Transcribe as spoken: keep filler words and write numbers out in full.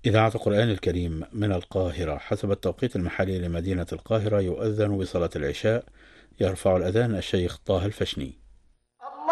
إذاعة القرآن الكريم من القاهرة. حسب التوقيت المحلي لمدينة القاهرة يؤذن بصلاة العشاء. يرفع الأذان الشيخ طه الفشني.